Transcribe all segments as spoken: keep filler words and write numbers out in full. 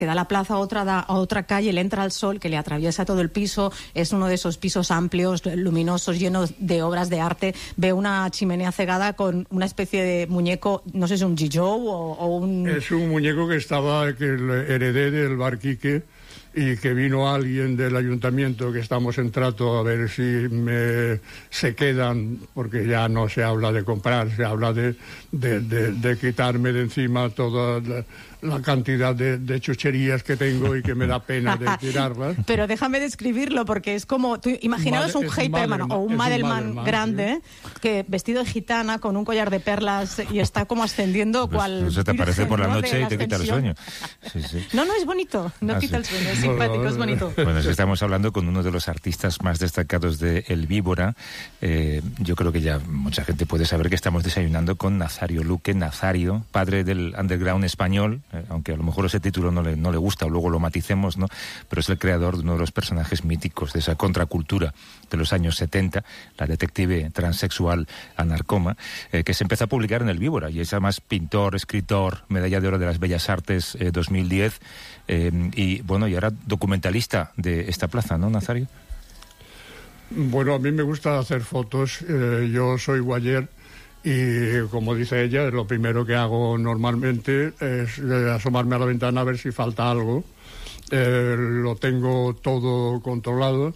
que da la plaza a otra, da a otra calle, le entra el sol que le atraviesa todo el piso, es uno de esos pisos amplios, luminosos, llenos de obras de arte, ve una chimenea cegada con una especie de muñeco, no sé si es un Gijou o, o un... Es un muñeco que estaba, que heredé del Bar Quique, y que vino alguien del ayuntamiento, que estamos en trato a ver si me se quedan, porque ya no se habla de comprar, se habla de, de, de, de quitarme de encima toda la, la cantidad de, de chucherías que tengo y que me da pena de tirarlas. Pero déjame describirlo, porque es como, tú imaginaos un Heiperman o un Madelman grande, ¿sí? Que vestido de gitana, con un collar de perlas, y está como ascendiendo pues, cual... Pues se te aparece por la noche y te quita el sueño. Sí, sí. No, no, es bonito, no ah, quita sí. el sueño, es simpático, es bonito. Bueno, estamos hablando con uno de los artistas más destacados de El Víbora. Eh, yo creo que ya mucha gente puede saber que estamos desayunando con Nazario Luque. Nazario, padre del underground español, eh, aunque a lo mejor ese título no le, no le gusta, o luego lo maticemos, ¿no? Pero es el creador de uno de los personajes míticos de esa contracultura de los años setenta, la detective transexual Anarcoma, eh, que se empezó a publicar en El Víbora, y es además pintor, escritor, medalla de oro de las Bellas Artes eh, dos mil diez, eh, y bueno, y ahora documentalista de esta plaza, ¿no, Nazario? Bueno, a mí me gusta hacer fotos, eh, yo soy guayer, y como dice ella, lo primero que hago normalmente es eh, asomarme a la ventana a ver si falta algo. Eh, lo tengo todo controlado,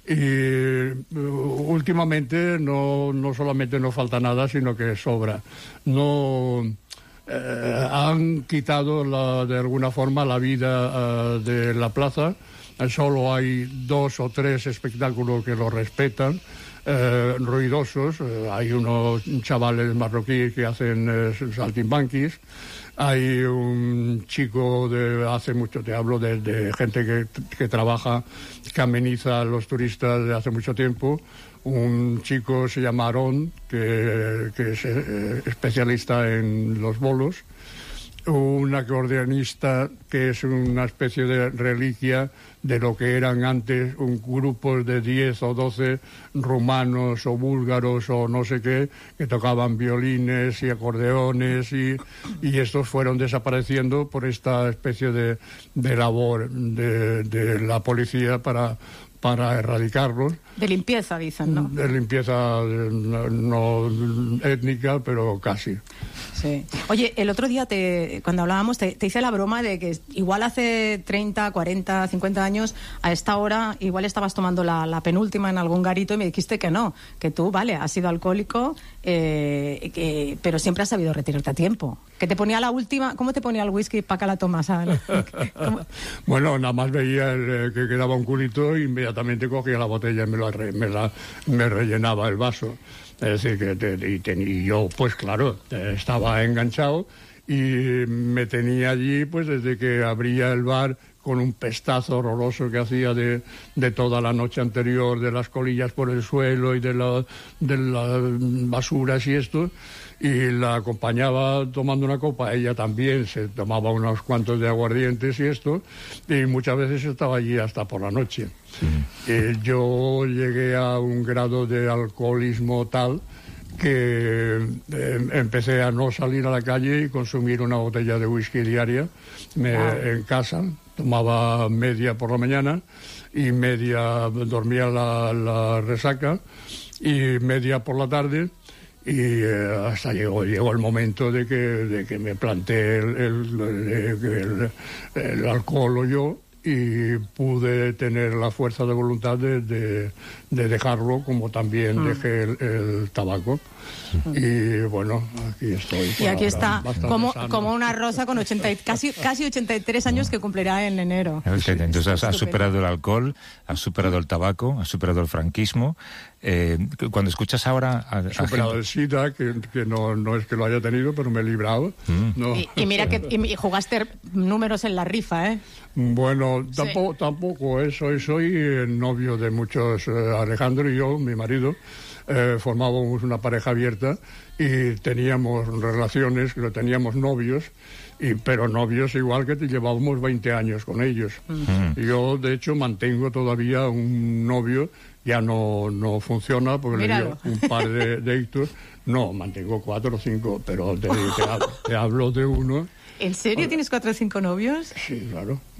y uh, últimamente no, no solamente no falta nada, sino que sobra. No... Eh, han quitado la, de alguna forma la vida uh, de la plaza. Eh, solo hay dos o tres espectáculos que lo respetan, eh, ruidosos. Eh, hay unos chavales marroquíes que hacen eh, saltimbanquis. Hay un chico de hace mucho, te hablo de, de gente que, que trabaja, que ameniza a los turistas de hace mucho tiempo. Un chico se llama Aarón, que, que es eh, especialista en los bolos. Un acordeonista que es una especie de reliquia de lo que eran antes un grupo de diez o doce rumanos o búlgaros o no sé qué, que tocaban violines y acordeones, y, y estos fueron desapareciendo por esta especie de, de labor de, de la policía para... para erradicarlos. De limpieza, dicen, ¿no? De limpieza no, no étnica, pero casi. Sí. Oye, el otro día, te, cuando hablábamos, te, te hice la broma de que igual hace treinta, cuarenta, cincuenta años, a esta hora, igual estabas tomando la, la penúltima en algún garito y me dijiste que no, que tú, vale, has sido alcohólico, eh, que, pero siempre has sabido retirarte a tiempo. Que te ponía la última, ¿cómo te ponía el whisky para que la tomas? Bueno, nada más veía el, que quedaba un culito y inmediatamente cogía la botella y me, la, me, la, me rellenaba el vaso. Es decir, que te, y, te, y yo, pues claro, estaba enganchado y me tenía allí pues desde que abría el bar, con un pestazo horroroso que hacía de, de toda la noche anterior, de las colillas por el suelo y de, la, de las basuras y esto, y la acompañaba tomando una copa. Ella también se tomaba unos cuantos de aguardientes y esto, y muchas veces estaba allí hasta por la noche. Sí. Eh, yo llegué a un grado de alcoholismo tal que eh, empecé a no salir a la calle y consumir una botella de whisky diaria me, wow. en casa. Tomaba media por la mañana y media, dormía la, la resaca, y media por la tarde, y eh, hasta llegó, llegó el momento de que, de que me planteé el, el, el, el, el alcohol o yo, y pude tener la fuerza de voluntad de, de, de dejarlo, como también mm. dejé el, el tabaco. Mm. Y bueno, aquí estoy. Y aquí está, como, como una rosa con ochenta, casi, casi ochenta y tres años que cumplirá en enero. Sí, entonces has, has superado el alcohol, has superado el tabaco, has superado el franquismo. Eh, cuando escuchas ahora... A, he superado gente... el SIDA, que, que no, no es que lo haya tenido, pero me he librado. Mm. No. Y, y mira que y jugaste números en la rifa, ¿eh? Bueno, tampoco, sí. tampoco ¿eh? soy, soy novio de muchos. eh, Alejandro y yo, mi marido, eh, formábamos una pareja abierta y teníamos relaciones, teníamos novios, y, pero novios igual que te llevábamos veinte años con ellos. Mm. Yo, de hecho, mantengo todavía un novio, ya no, no funciona porque Míralo. le dio un par de, de ictus. No, mantengo cuatro o cinco, pero te, te, hablo, te hablo de uno ¿En serio Hola. tienes cuatro o cinco novios? Sí, claro.